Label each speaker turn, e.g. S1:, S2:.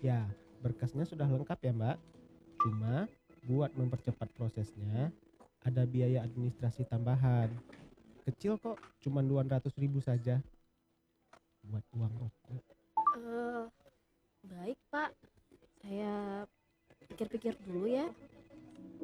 S1: Ya, berkasnya sudah lengkap ya Mbak. Cuma buat mempercepat prosesnya, ada biaya administrasi tambahan. Kecil kok, cuma 200.000 saja buat uang rokok.
S2: Eh, baik Pak, saya pikir-pikir dulu ya.